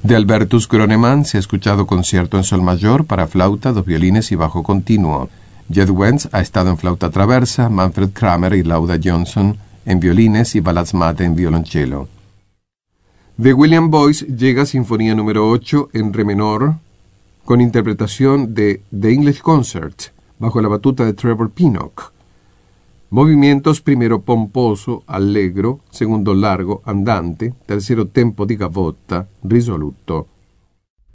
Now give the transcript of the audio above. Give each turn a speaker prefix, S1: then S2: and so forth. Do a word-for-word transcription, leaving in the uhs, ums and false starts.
S1: De Albertus Gronemann se ha escuchado concierto en sol mayor para flauta, dos violines y bajo continuo. Jed Wentz ha estado en flauta traversa, Manfred Kramer y Lauda Johnson en violines y Balazs Mate en violonchelo. De William Boyce llega Sinfonía número ocho en re menor, con interpretación de The English Concert, bajo la batuta de Trevor Pinnock. Movimientos: primero pomposo, allegro, segundo largo, andante, tercero tempo di gavotta, risoluto.